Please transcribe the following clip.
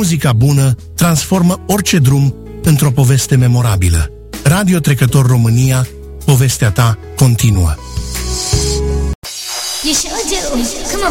muzica bună transformă orice drum într-o poveste memorabilă. Radio Trecător România, povestea ta continuă. You sure do. Come on.